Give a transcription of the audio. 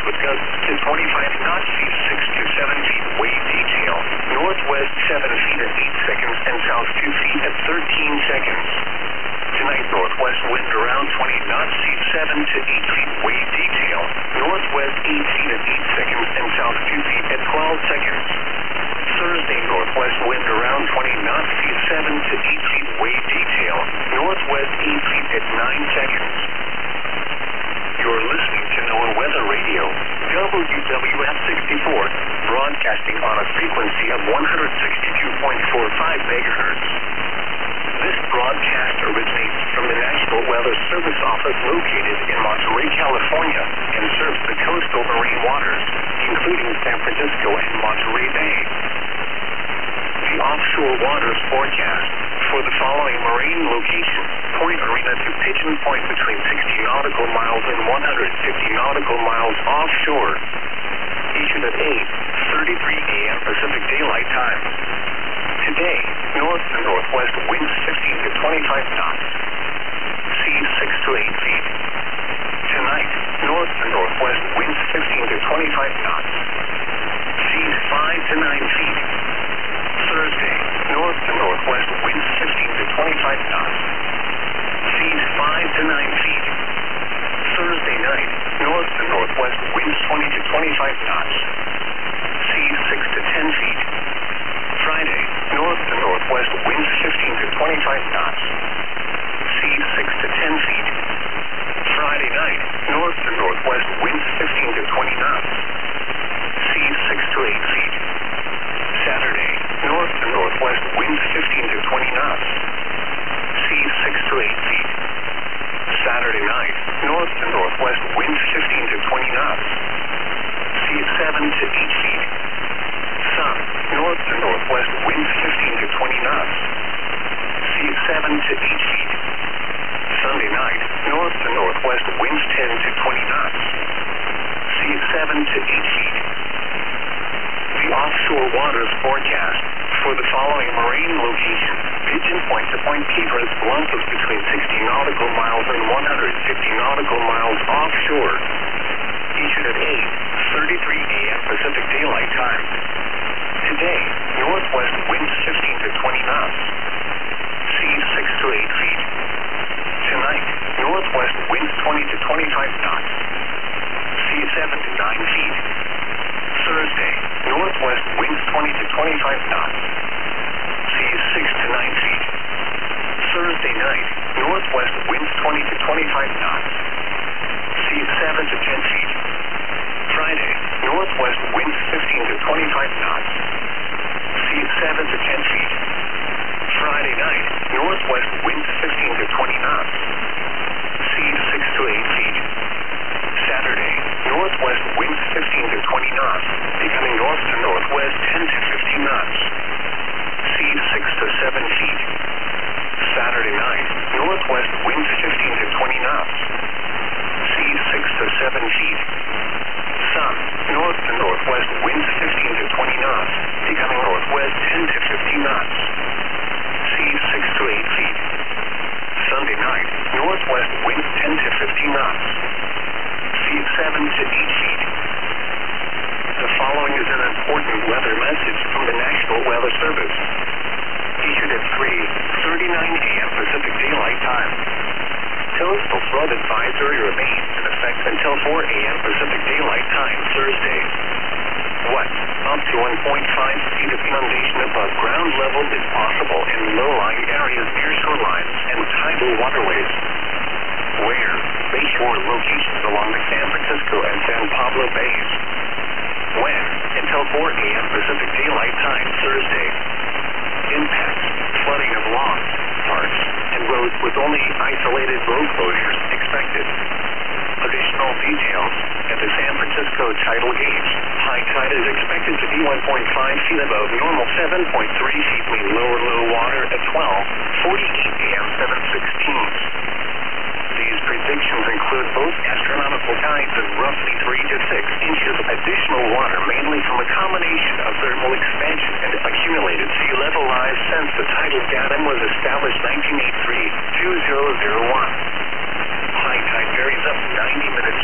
with gusts to 25 knots, seas 6 to 7 feet. Wave detail, northwest 7 feet at 8 seconds and south 2 feet at 13 seconds. Tonight, northwest wind around 20 knots, seas 7 to 8 feet. Wave detail, northwest 8 feet at 8 seconds and south 2 feet at 12 seconds. Thursday, northwest wind around 20 knots, seas 7 to 8 feet. Wave detail, northwest 8 feet at 9 seconds. You're listening to NOAA Weather Radio, WWF 64, broadcasting on a frequency of 162.45 megahertz. This broadcast originates from the National Weather Service Office located in Monterey, California, and serves the coastal marine waters, including San Francisco and Monterey Bay. The offshore waters forecast for the following marine locations: Point Arena to Pigeon Point between 60 nautical miles and 150 nautical miles offshore. Issued at 8:33 a.m. Pacific Daylight Time. Today, north to northwest winds 15 to 25 knots. Seas 6 to 8 feet. Tonight, north to northwest winds 15 to 25 knots. Seas 5 to 9 feet. Thursday, north to northwest winds 15 to 25 knots. Seas 5 to 9 feet. Thursday night, north to northwest winds 20 to 25 knots. Seas 6 to 10 feet. Friday, north to northwest winds 15 to 25 knots. Seas 6 to 10 feet. Friday night, north to northwest winds 15 to 20 knots. Seas 6 to 8 feet. Saturday, north to northwest winds 15 to 20 knots. Seas 6 to 8 feet. Saturday night, north to northwest winds 15 to 20 knots. Seas 7 to 8 feet. Sun, north to northwest winds 15 to 20 knots. Seas 7 to 8 feet. Sunday night, north to northwest winds 10 to 20 knots. Seas 7 to 8 feet. The offshore waters forecast for the following marine locations: Pigeon Point to Point Piedras Blancas between 60 nautical miles and 150 nautical miles offshore. Issued at 8:33 a.m. Pacific Daylight Time. Today, northwest winds 15 to 20 knots. Seas 6 to 8 feet. Tonight, northwest winds 20 to 25 knots. Seas 7 to 9 feet. Thursday, northwest winds 20 to 25 knots. Seas 6 to 9 feet. Thursday night, northwest winds 20 to 25 knots. Seas 7 to 10 feet. Friday, northwest winds 15 to 25 knots. Seas 7 to 10 feet. Friday night, northwest winds 15 to 20 knots. Seas 6 to 8 feet. Saturday, northwest winds 15 to 20 knots, becoming north to northwest 10 to 15 knots. Seas 6 to 7 feet. Saturday night, northwest winds 15 to 20 knots. Seas 6 to 7 feet. Sun, north to northwest winds 15 to 20 knots, becoming northwest 10 to 15 knots. Seas 6 to 8 feet. Sunday night, northwest winds 10 to 15 knots. Seas 7 to 8 feet. The following is an important weather message from the National Weather Service. Issued at 3:39 a.m. Pacific Daylight Time. Coastal flood advisory remains in effect until 4 a.m. Pacific Daylight Time Thursday. What? Up to 1.5 feet of inundation above ground level is possible in low-lying areas near shorelines and tidal waterways. Where? Bayshore locations along the San Francisco and San Pablo Bays. When? Until 4 a.m. Pacific Daylight Time Thursday. Impacts: flooding of lawns, parks, and roads with only isolated road closures expected. Additional details: at the San Francisco tidal gauge, high tide is expected to be 1.5 feet above normal, 7.3 feet mean low water at 12:48 a.m. 7/16. These predictions include both astronomical